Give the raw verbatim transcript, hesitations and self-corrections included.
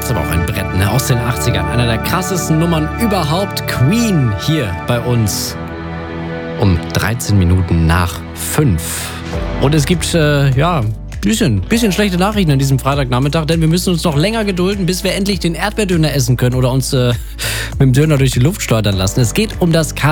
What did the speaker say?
ist aber auch ein Brett, ne? Aus den achtzigern. Einer der krassesten Nummern überhaupt. Queen hier bei uns um dreizehn Minuten nach fünf. Und es gibt, äh, ja, bisschen, bisschen schlechte Nachrichten an diesem Freitagnachmittag, denn wir müssen uns noch länger gedulden, bis wir endlich den Erdbeerdöner essen können oder uns äh, mit dem Döner durch die Luft schleudern lassen. Es geht um das K